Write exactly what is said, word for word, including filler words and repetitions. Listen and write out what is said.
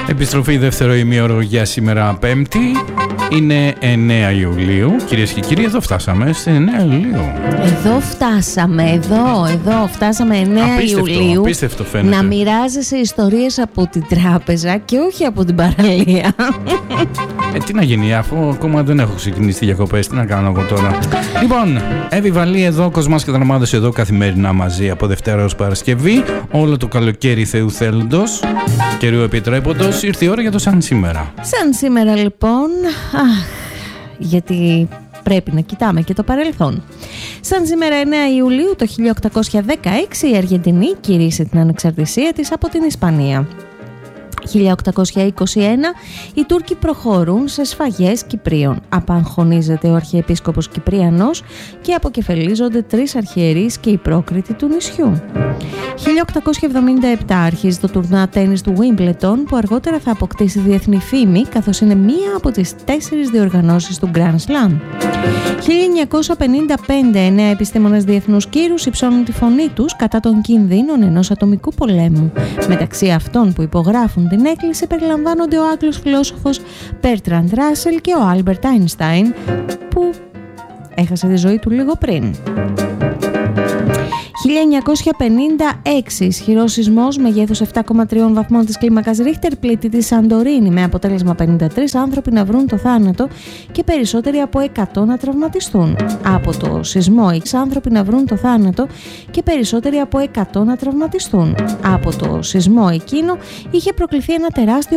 Επιστροφή δεύτερο ημίωρο για σήμερα Πέμπτη. Είναι εννέα Ιουλίου. Κυρίες και κύριοι, εδώ φτάσαμε στην εννέα Ιουλίου. Εδώ φτάσαμε, εδώ, εδώ φτάσαμε εννέα απίστευτο, Ιουλίου. Απίστευτο φαίνεται. Να μοιράζεσαι ιστορίες από την τράπεζα και όχι από την παραλία. Ε, τι να γίνει, αφού ακόμα δεν έχω ξεκινήσει τις διακοπές, τι να κάνω εγώ τώρα. Λοιπόν, Εύη Βαλή εδώ, Κοσμάς και Δραμάδες εδώ καθημερινά μαζί από Δευτέρα ως Παρασκευή. Όλο το καλοκαίρι Θεού θέλοντος, καιρού επιτρέποντος, ήρθε η ώρα για το σαν σήμερα. Σαν σήμερα λοιπόν, αχ, γιατί πρέπει να κοιτάμε και το παρελθόν. Σαν σήμερα εννέα Ιουλίου το χίλια οκτακόσια δεκαέξι η Αργεντινή κηρύσσει την ανεξαρτησία της από την Ισπανία. χίλια οκτακόσια είκοσι ένα οι Τούρκοι προχωρούν σε σφαγές Κυπρίων. Απαγχωνίζεται ο Αρχιεπίσκοπος Κυπριανός και αποκεφαλίζονται τρεις αρχιερείς και οι πρόκριτοι του νησιού. χίλια οκτακόσια εβδομήντα επτά αρχίζει το τουρνουά τένις του Wimbledon που αργότερα θα αποκτήσει διεθνή φήμη καθώς είναι μία από τις τέσσερις διοργανώσεις του Grand Slam. χίλια εννιακόσια πενήντα πέντε εννέα επιστήμονες διεθνούς κύρους υψώνουν τη φωνή τους κατά των κινδύνων ενός ατομικού πολέμου. Μεταξύ αυτών που υπογράφουν την έκκληση περιλαμβάνονται ο Άγγλος φιλόσοφος Μπέρτραντ Ράσελ και ο Άλμπερτ Άινστάιν που έχασε τη ζωή του λίγο πριν. χίλια εννιακόσια πενήντα έξι ισχυρός σεισμός μεγέθους επτά κόμμα τρία βαθμών της κλίμακας Ρίχτερ πλήττει τη Σαντορίνη με αποτέλεσμα πενήντα τρεις άνθρωποι να βρουν το θάνατο και περισσότεροι από εκατό να τραυματιστούν. Από το σεισμό έξι άνθρωποι να βρουν το θάνατο και περισσότεροι από εκατό να τραυματιστούν. Από το σεισμό εκείνο είχε προκληθεί ένα τεράστιο